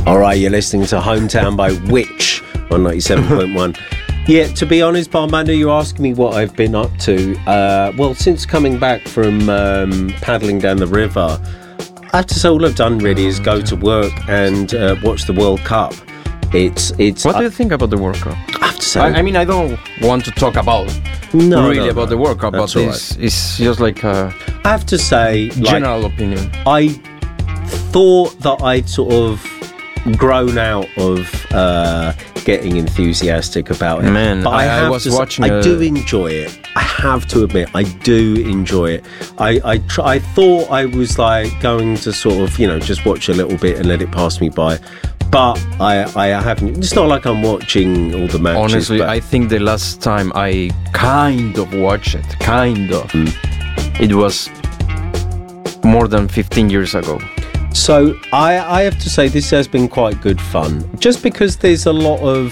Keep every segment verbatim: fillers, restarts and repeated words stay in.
All right, you're listening to Hometown by Witch on ninety-seven point one. Yeah, to be honest, Barmando, you asked me what I've been up to. Uh, well, since coming back from um, paddling down the river, I have to say all I've done really is go to work and uh, watch the World Cup. It's it's. What I, do you think about the World Cup? I have to say, I, I mean, I don't want to talk about no, really no, about no. the World Cup, That's but all it's, right. it's just like a I have to say, like, general opinion. I thought that I'd sort of grown out of uh, getting enthusiastic about it. Man, but I, I- I have was to say, watching I a- do enjoy it. I have to admit, I do enjoy it. I I, tr- I thought I was like going to sort of, you know, just watch a little bit and let it pass me by. But I, I haven't. It's not like I'm watching all the matches. Honestly, but I think the last time I kind of watched it, kind of, Mm. it was more than fifteen years ago. So I, I have to say this has been quite good fun, just because there's a lot of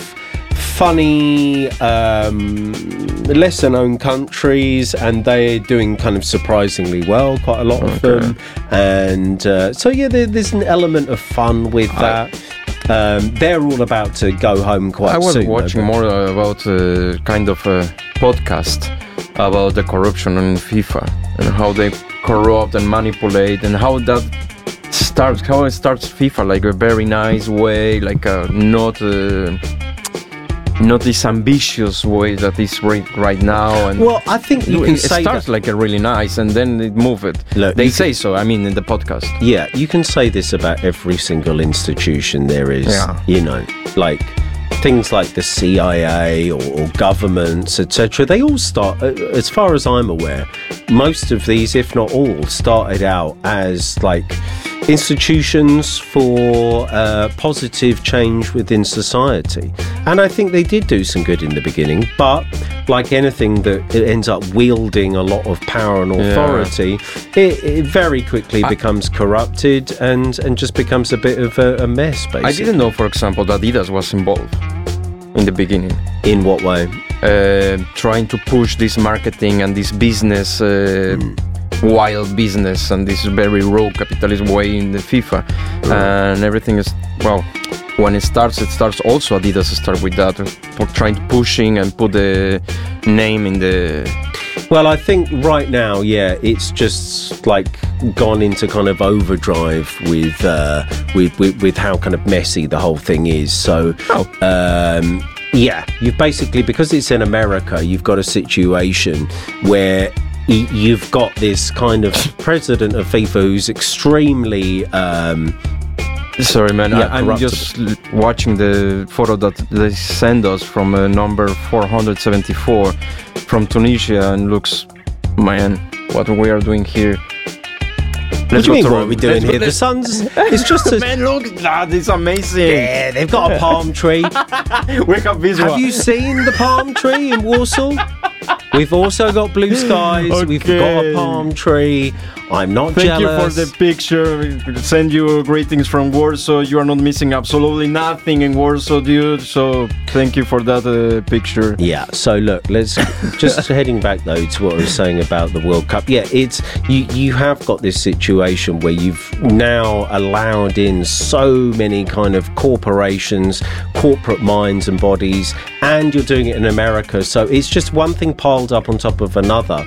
funny, um, lesser known countries, and they're doing kind of surprisingly well, quite a lot of Okay. them. And uh, so yeah, there, there's an element of fun with that. Um, they're all about to go home quite I was soon. watching though, more uh, about uh, kind of a podcast about the corruption in FIFA and how they corrupt and manipulate and how that starts, how it starts FIFA like a very nice way, like a not uh, not this ambitious way that is right right now. And Well, I think you it, can it say starts that. like a really nice and then it move it. Look, they you say so. I mean, in the podcast. Yeah, you can say this about every single institution there is, Yeah. you know, like things like the C I A or, or governments, et cetera. They all start, uh, as far as I'm aware, most of these, if not all, started out as like institutions for uh, positive change within society. And I think they did do some good in the beginning, but like anything that it ends up wielding a lot of power and authority, it, it very quickly I- becomes corrupted and, and just becomes a bit of a, a mess, basically. I didn't know, for example, that Adidas was involved in the beginning. In what way? Uh, trying to push this marketing and this business, uh, wild business, and this very raw capitalist way in the FIFA, and everything is well. When it starts, it starts also Adidas start with that, for trying to pushing and put the name in the. Well, I think right now, yeah, it's just like gone into kind of overdrive with uh, with, with with how kind of messy the whole thing is. So, Oh. um, yeah, you've basically, because it's in America, you've got a situation where y- you've got this kind of president of FIFA who's extremely. Um, Sorry, man. Yeah, I, I'm corrupted. just l- watching the photo that they send us from uh, number four hundred seventy-four from Tunisia, and looks, man, what we are doing here. what do you mean? to What are Rome. we doing Let's go here? to- The sun's. It's just a. Man, look, that is amazing. Yeah, they've got a palm tree. We have visual. Have you seen the palm tree in Warsaw? We've also got blue skies. We've got a Okay. palm tree. I'm not Thank you jealous. for the picture. Send you greetings from Warsaw. You are not missing absolutely nothing in Warsaw, dude. So thank you for that uh, picture. Yeah, so look, let's just heading back though to what I was saying about the World Cup. Yeah, it's you you have got this situation where you've now allowed in so many kind of corporations, corporate minds and bodies, and you're doing it in America. So it's just one thing piled up on top of another.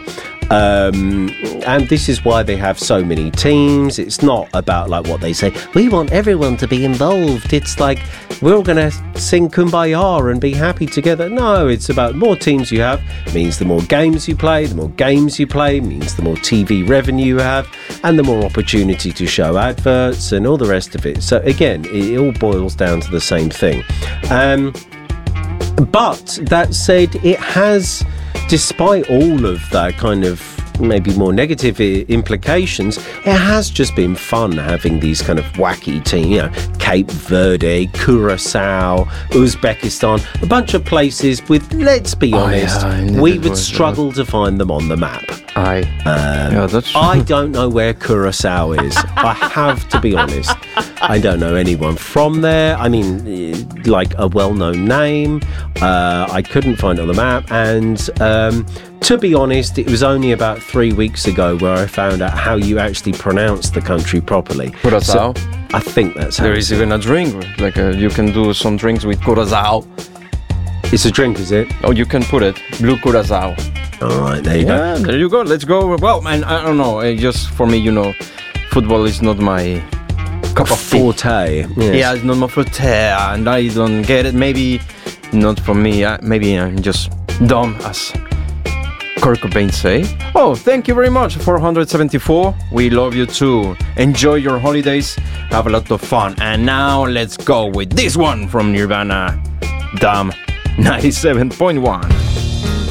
Um, and this is why they have so many teams. It's not about like what they say, we want everyone to be involved. It's like we're all going to sing Kumbaya and be happy together. No, it's about more teams you have means the more games you play. The more games you play means the more T V revenue you have, and the more opportunity to show adverts and all the rest of it. So again, it all boils down to the same thing. Um, but that said, it has, despite all of that kind of maybe more negative I- implications, it has just been fun having these kind of wacky teams, you know, Cape Verde, Curacao, Uzbekistan, a bunch of places with, let's be Oh, honest, yeah, I knew we that would was- struggle to find them on the map. I. Um, yeah, that's. I don't know where Curacao is. I have to be honest. I don't know anyone from there. I mean, eh, like a well-known name. Uh, I couldn't find it on the map. And um, to be honest, it was only about three weeks ago where I found out how you actually pronounce the country properly. Curacao. So, I think that's how There is even a drink, like uh, you can do some drinks with curacao. It's a drink, is it? Oh, you can put it, blue curacao. All right, there you Yeah, there you go. Let's go. Well, man, I don't know. uh, Just for me, you know, football is not my cup go. of tea. Forte. Yes. Yeah, it's not my forte, and I don't get it. Maybe not for me. Uh, maybe I'm just dumb, as Kurt Cobain say. Oh, thank you very much. four hundred seventy-four. We love you too. Enjoy your holidays. Have a lot of fun. And now let's go with this one from Nirvana. Damn, ninety-seven point one.